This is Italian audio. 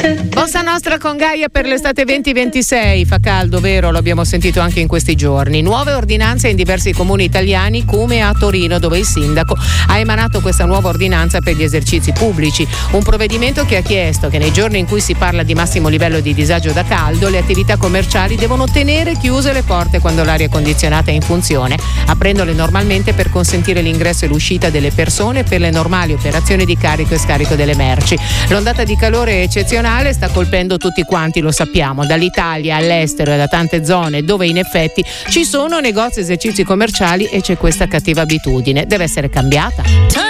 Bossa Nostra con Gaia per l'estate 2026. Fa caldo, vero? Lo abbiamo sentito anche in questi giorni. Nuove ordinanze in diversi comuni italiani, come a Torino, dove il sindaco ha emanato questa nuova ordinanza per gli esercizi pubblici. Un provvedimento che ha chiesto che nei giorni in cui si parla di massimo livello di disagio da caldo, le attività commerciali devono tenere chiuse le porte quando l'aria condizionata è in funzione, aprendole normalmente per consentire l'ingresso e l'uscita delle persone per le normali operazioni di carico e scarico delle merci. L'ondata di calore eccezionale sta colpendo tutti quanti, lo sappiamo, dall'Italia all'estero e da tante zone dove in effetti ci sono negozi e esercizi commerciali e c'è questa cattiva abitudine. Deve essere cambiata.